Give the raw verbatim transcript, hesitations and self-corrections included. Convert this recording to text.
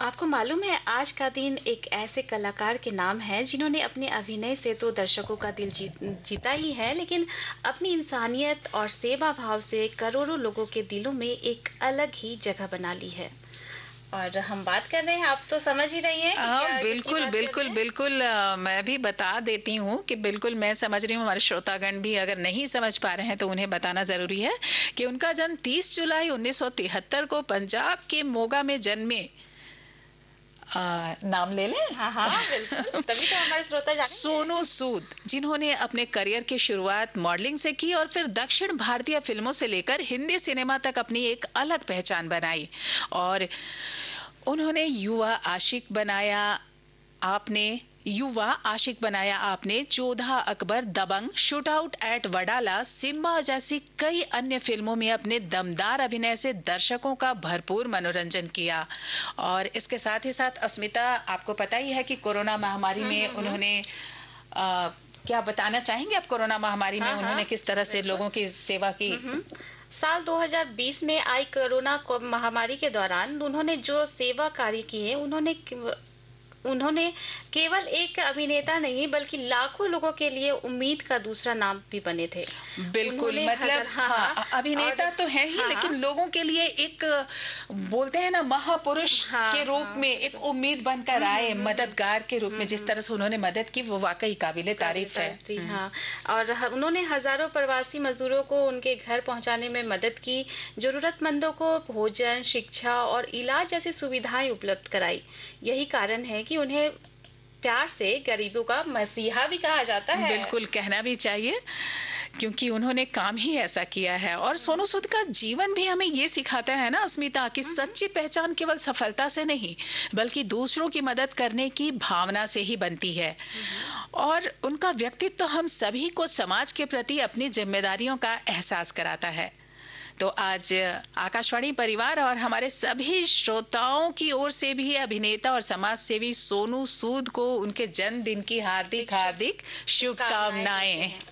आपको मालूम है, आज का दिन एक ऐसे कलाकार के नाम है जिन्होंने अपने अभिनय से तो दर्शकों का दिल जीत जीता ही है, लेकिन अपनी इंसानियत और सेवा भाव से करोड़ों लोगों के दिलों में एक अलग ही जगह बना ली है। और हम बात कर रहे हैं, आप तो समझ ही रही हैं कि हाँ, क्या बिल्कुल बिल्कुल बिल्कुल। आ, मैं भी बता देती हूँ कि बिल्कुल मैं समझ रही हूँ, हमारे श्रोतागण भी अगर नहीं समझ पा रहे हैं तो उन्हें बताना जरूरी है कि उनका जन्म तीस जुलाई उन्नीस सौ तिहत्तर को पंजाब के मोगा में जन्मे। आ, नाम ले लें? हाँ हाँ बिल्कुल, तभी तो हमारे श्रोता जानेंगे। सोनू सूद, जिन्होंने अपने करियर की शुरुआत मॉडलिंग से की और फिर दक्षिण भारतीय फिल्मों से लेकर हिंदी सिनेमा तक अपनी एक अलग पहचान बनाई। और उन्होंने युवा आशिक बनाया आपने युवा आशिक बनाया आपने जोधा अकबर, दबंग, shoot out at Wadala, Simba जैसी कई अन्य फिल्मों में अपने दमदार अभिनय से दर्शकों का भरपूर मनोरंजन किया। और इसके साथ ही साथ अस्मिता, आपको पता ही है कि कोरोना महामारी में उन्होंने आ, क्या बताना चाहेंगे आप? कोरोना महामारी में हाँ, उन्होंने हाँ, किस तरह से लोगों की सेवा की? साल दो हज़ार बीस में आई कोरोना महामारी के दौरान उन्होंने जो सेवा कार्य किए, उन्होंने उन्होंने केवल एक अभिनेता नहीं बल्कि लाखों लोगों के लिए उम्मीद का दूसरा नाम भी बने थे। बिल्कुल, मतलब हाँ, हाँ, अभिनेता तो है ही, हाँ, लेकिन लोगों के लिए एक बोलते हैं ना महापुरुष हाँ, के रूप हाँ, में एक उम्मीद बनकर आए, मददगार के रूप में जिस तरह से उन्होंने मदद की वो वाकई काबिले तारीफ है। जी हाँ, और उन्होंने हजारों प्रवासी मजदूरों को उनके घर पहुंचाने में मदद की, जरूरतमंदों को भोजन, शिक्षा और इलाज जैसी सुविधाएं उपलब्ध कराई। यही कारण है कि उन्हें प्यार से गरीबों का मसीहा भी कहा जाता है। बिल्कुल, कहना भी चाहिए, क्योंकि उन्होंने काम ही ऐसा किया है। और सोनू सूद का जीवन भी हमें ये सिखाता है ना अस्मिता, कि सच्ची पहचान केवल सफलता से नहीं बल्कि दूसरों की मदद करने की भावना से ही बनती है। और उनका व्यक्तित्व तो हम सभी को समाज के प्रति अपनी जिम्मेदारियों का एहसास कराता है। तो आज आकाशवाणी परिवार और हमारे सभी श्रोताओं की ओर से भी अभिनेता और समाज सेवी सोनू सूद को उनके जन्मदिन की हार्दिक हार्दिक शुभकामनाएं।